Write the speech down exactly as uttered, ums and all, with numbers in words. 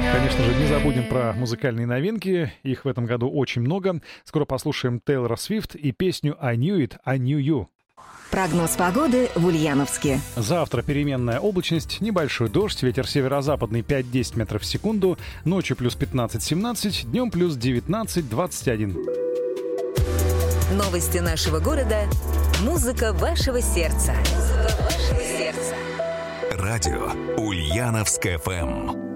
Конечно же, не забудем про музыкальные новинки. Их в этом году очень много. Скоро послушаем Тейлор Свифт и песню «I knew it, I knew you». Прогноз погоды в Ульяновске. Завтра переменная облачность, небольшой дождь, ветер северо-западный пять-десять метров в секунду, ночью плюс пятнадцать-семнадцать, днем плюс девятнадцать-двадцать один. Новости нашего города. Музыка вашего сердца. Музыка вашего сердца. Радио Ульяновск эф эм.